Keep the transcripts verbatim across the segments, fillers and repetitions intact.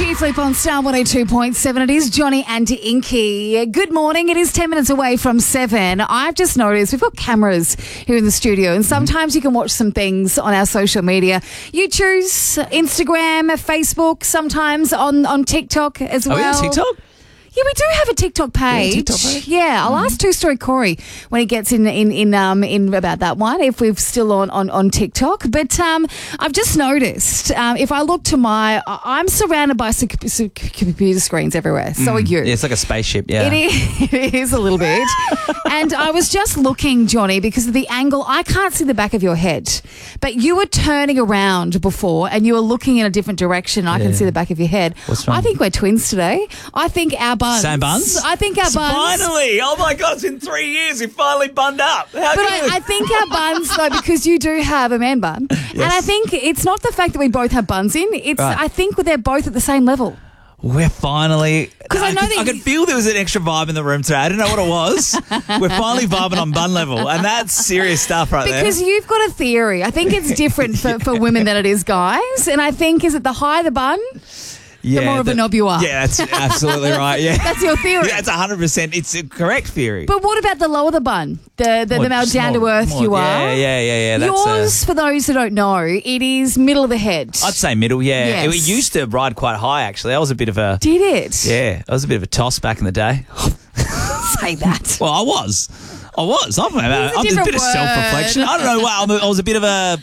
G Flip on Star one oh two point seven. It is Johnny and Inky. Good morning. It is ten minutes away from seven. I've just noticed we've got cameras here in the studio, and sometimes you can watch some things on our social media. You choose Instagram, Facebook, sometimes on, on TikTok as well. Oh, yeah, TikTok? Yeah, we do have a TikTok page. Yeah, TikTok page. Yeah, I'll Mm-hmm. ask Two Story Corey when he gets in in in um in about that one, if we're still on on, on TikTok. But um, I've just noticed um, if I look to my, I'm surrounded by some computer screens everywhere. So are you? Yeah, it's like a spaceship. Yeah, It is, it is a little bit. And I was just looking, Johnny, because of the angle. I can't see the back of your head, but you were turning around before and you were looking in a different direction. I Yeah. can see the back of your head. What's wrong? I think we're twins today. I think our buns. Same buns? I think our buns. Finally! Oh my God! It's been three years. We finally bunned up. How But good? I, I think our buns, though, because you do have a man bun, and I think it's not the fact that we both have buns in. It's Right. I think they're both at the same level. We're finally... 'Cause I know could, that I you- could feel there was an extra vibe in the room today. I didn't know what it was. We're finally vibing on bun level, and that's serious stuff right Because there. you've got a theory. I think it's different for, for women than it is guys. And I think, is it the higher the bun, Yeah, the more of a knob you are? Yeah, that's absolutely right. Yeah, That's your theory. Yeah, it's one hundred percent. It's a correct theory. But what about the lower the bun? The the, More- the more just down to more- earth more- you yeah, are? Yeah, yeah, yeah. That's, Yours, uh, for those who don't know, it is middle of the head. I'd say middle, yeah. Yes. It, it used to ride quite high, actually. I was a bit of a... Did it? Yeah, I was a bit of a toss back in the day. Say that. Well, I was. I was. I'm, I'm, I'm a different bit of word. self-reflection. I don't know. Well, I'm a- I was a bit of a...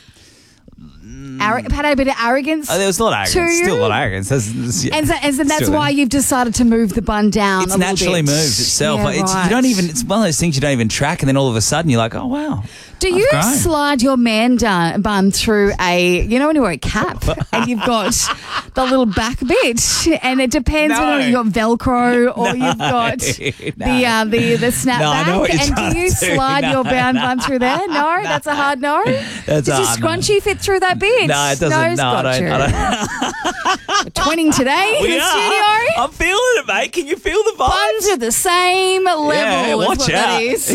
Arro- had a bit of arrogance. Oh, there was a lot of To arrogance. Still a you? lot of arrogance. There's, there's, yeah, And, so, and so that's still why there. you've decided to move the bun down It's a little naturally bit. moves itself. Yeah, Like, it's, right. you don't even. It's one of those things you don't even track, and then all of a sudden you're like, oh wow. Do I've you grown. slide your man dun- bun through a, you know, when you wear a cap and you've got the little back bit, and it depends No. whether you've got Velcro or you've got the No. uh, the the snapback. No, I know what you're and trying do you to do. slide No, your bun no. bun through there? No, that's a hard no. That's Does a your hard no. scrunchie fit through that bit? No, it doesn't. No, it's No, I got don't. you. I don't. We're twinning today in We the are. studio. I'm feeling it, mate. Can you feel the vibes? Buns are the same level. Yeah, is watch what out. that is.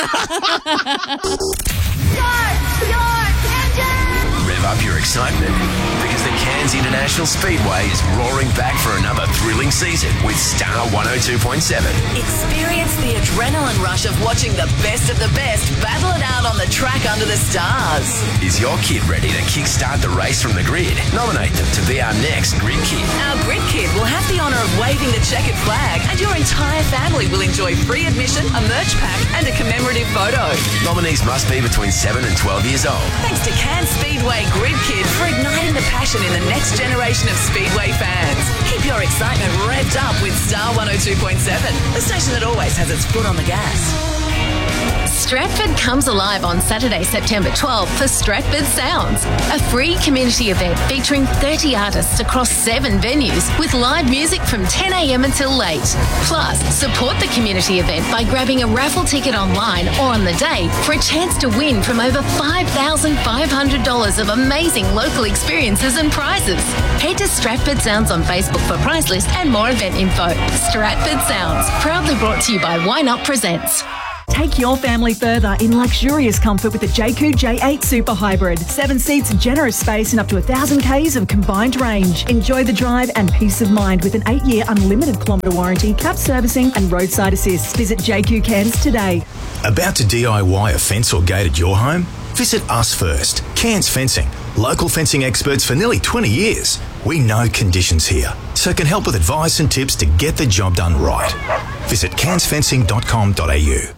Rev up your excitement because the Cairns International Speedway is roaring back for another thrilling season with Star one oh two point seven. Experience the adrenaline rush of watching the best of the best battle it out on the track under the stars. Is your kid ready to kickstart the race from the grid? Nominate them to be our next Grid Kid. Our Grid Kid will have the honour of waving the checkered flag, and your entire family will enjoy free admission, a merch pack, and a commemorative photo. Nominees must be between seven and twelve years old. Thanks to Cairns Speedway Grid Kid for igniting the passion in the next generation of Speedway fans. Keep your excitement revved up with Star one oh two point seven, the station that always has its foot on the gas. Stratford comes alive on Saturday, September twelfth for Stratford Sounds, a free community event featuring thirty artists across seven venues with live music from ten a.m. until late. Plus, support the community event by grabbing a raffle ticket online or on the day for a chance to win from over five thousand five hundred dollars of amazing local experiences and prizes. Head to Stratford Sounds on Facebook for prize list and more event info. Stratford Sounds, proudly brought to you by Why Not Presents. Take your family further in luxurious comfort with the J Q J eight Super Hybrid. Seven seats, generous space and up to one thousand kays of combined range. Enjoy the drive and peace of mind with an eight-year unlimited kilometre warranty, cap servicing and roadside assist. Visit J Q Cairns today. About to D I Y a fence or gate at your home? Visit us first. Cairns Fencing. Local fencing experts for nearly twenty years. We know conditions here, so can help with advice and tips to get the job done right. Visit cairns fencing dot com dot a u.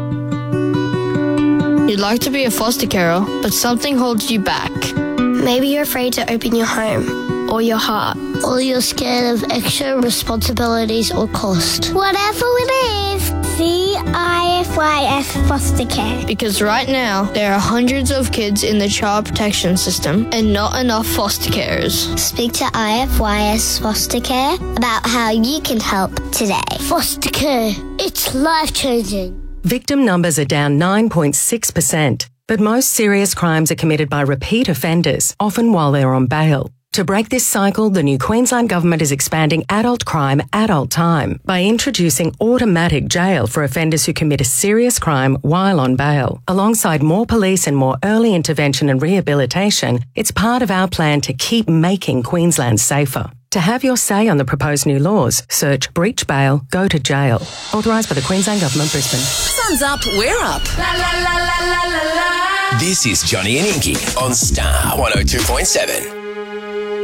You'd like to be a foster carer, but something holds you back. Maybe you're afraid to open your home Or your heart. or you're scared of extra responsibilities or cost. Whatever it is, C I F Y S Foster Care. Because right now, there are hundreds of kids in the child protection system and not enough foster carers. Speak to I F Y S Foster Care about how you can help today. Foster Care, it's life-changing. Victim numbers are down nine point six percent, but most serious crimes are committed by repeat offenders, often while they're on bail. To break this cycle, the new Queensland Government is expanding adult crime, adult time by introducing automatic jail for offenders who commit a serious crime while on bail. Alongside more police and more early intervention and rehabilitation, it's part of our plan to keep making Queensland safer. To have your say on the proposed new laws, search breach bail, go to jail. Authorised by the Queensland Government, Brisbane. Sun's up, we're up. La la la la la la la. This is Johnny and Inky on Star one oh two point seven.